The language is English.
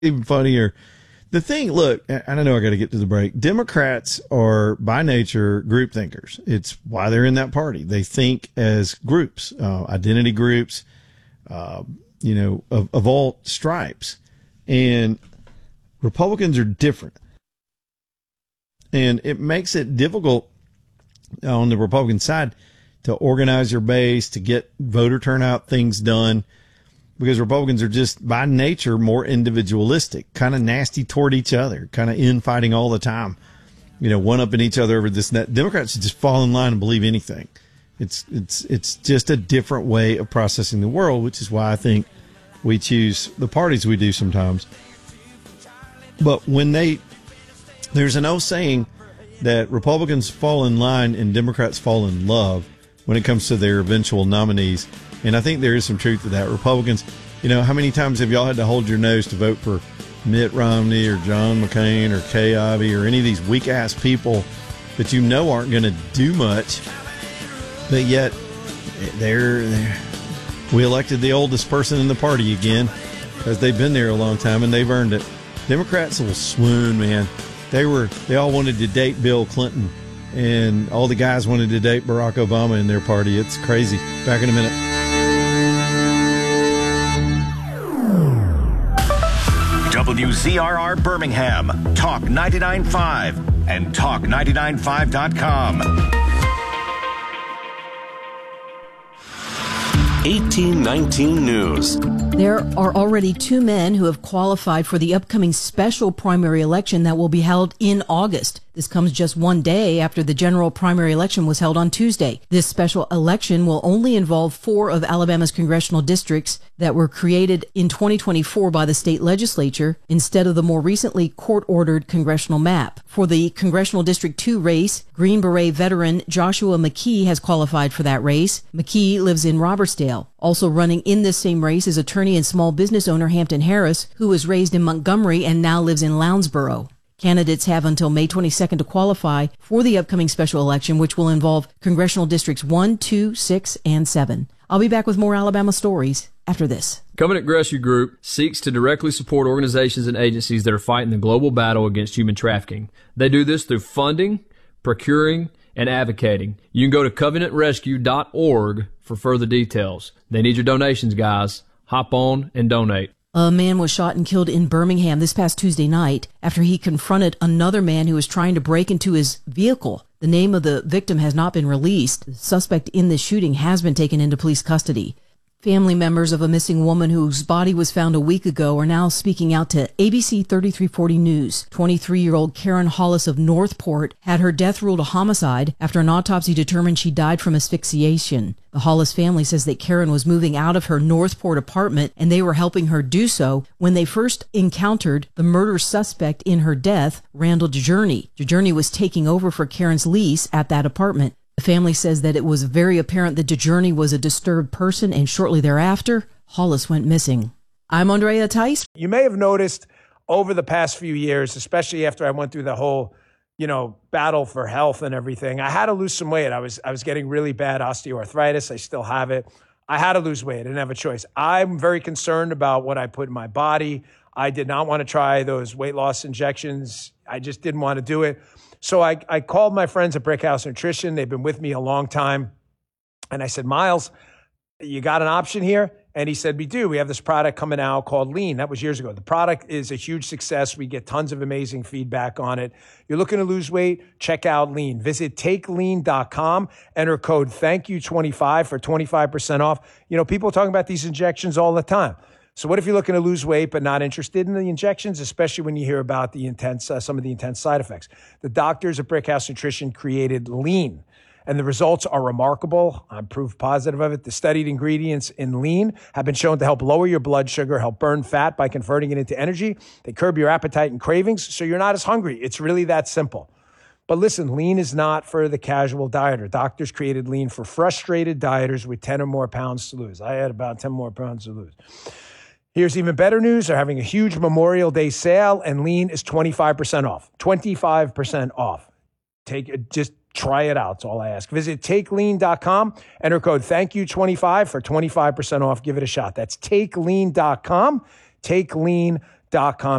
Even funnier. The thing, look, I don't know, I got to get to the break. Democrats are by nature group thinkers. It's why they're in that party. They think as groups, identity groups, of all stripes. And Republicans are different. And it makes it difficult on the Republican side to organize your base, to get voter turnout things done, because Republicans are just by nature more individualistic, kind of nasty toward each other, kind of infighting all the time, one-upping each other over this and that. Democrats just fall in line and believe anything. It's just a different way of processing the world, which is why I think we choose the parties we do sometimes. But when there's an old saying that Republicans fall in line and Democrats fall in love when it comes to their eventual nominees. And I think there is some truth to that. Republicans, how many times have y'all had to hold your nose to vote for Mitt Romney or John McCain or Kay Ivey or any of these weak-ass people that aren't going to do much, but yet we elected the oldest person in the party again because they've been there a long time and they've earned it. Democrats will swoon, man. They all wanted to date Bill Clinton, and all the guys wanted to date Barack Obama in their party. It's crazy. Back in a minute. WZRR Birmingham, Talk 99.5 and Talk995.com. 1819 News. There are already 2 men who have qualified for the upcoming special primary election that will be held in August. This comes just one day after the general primary election was held on Tuesday. This special election will only involve 4 of Alabama's congressional districts that were created in 2024 by the state legislature instead of the more recently court-ordered congressional map. For the Congressional District 2 race, Green Beret veteran Joshua McKee has qualified for that race. McKee lives in Robertsdale. Also running in this same race is attorney and small business owner Hampton Harris, who was raised in Montgomery and now lives in Lounsboro. Candidates have until May 22nd to qualify for the upcoming special election, which will involve congressional districts 1, 2, 6, and 7. I'll be back with more Alabama stories after this. Covenant Rescue Group seeks to directly support organizations and agencies that are fighting the global battle against human trafficking. They do this through funding, procuring, and advocating. You can go to covenantrescue.org for further details. They need your donations, guys. Hop on and donate. A man was shot and killed in Birmingham this past Tuesday night after he confronted another man who was trying to break into his vehicle. The name of the victim has not been released. The suspect in this shooting has been taken into police custody. Family members of a missing woman whose body was found a week ago are now speaking out to ABC 3340 News. 23-year-old Karen Hollis of Northport had her death ruled a homicide after an autopsy determined she died from asphyxiation. The Hollis family says that Karen was moving out of her Northport apartment and they were helping her do so when they first encountered the murder suspect in her death, Randall DeJourney. DeJourney was taking over for Karen's lease at that apartment. The family says that it was very apparent that DeJourney was a disturbed person, and shortly thereafter, Hollis went missing. I'm Andrea Tice. You may have noticed over the past few years, especially after I went through the whole, battle for health and everything, I had to lose some weight. I was getting really bad osteoarthritis. I still have it. I had to lose weight. I didn't have a choice. I'm very concerned about what I put in my body. I did not want to try those weight loss injections. I just didn't want to do it. So I called my friends at Brickhouse Nutrition. They've been with me a long time. And I said, Miles, you got an option here? And he said, we do. We have this product coming out called Lean. That was years ago. The product is a huge success. We get tons of amazing feedback on it. You're looking to lose weight? Check out Lean. Visit takelean.com. Enter code THANKYOU25 for 25% off. People are talking about these injections all the time. So what if you're looking to lose weight but not interested in the injections, especially when you hear about the some of the intense side effects? The doctors at Brickhouse Nutrition created Lean, and the results are remarkable. I'm proof positive of it. The studied ingredients in Lean have been shown to help lower your blood sugar, help burn fat by converting it into energy. They curb your appetite and cravings, so you're not as hungry. It's really that simple. But listen, Lean is not for the casual dieter. Doctors created Lean for frustrated dieters with 10 or more pounds to lose. I had about 10 more pounds to lose. Here's even better news. They're having a huge Memorial Day sale, and Lean is 25% off. 25% off. Just try it out. That's all I ask. Visit takelean.com. Enter code THANKYOU25 for 25% off. Give it a shot. That's takelean.com. Takelean.com. talknetwork.com.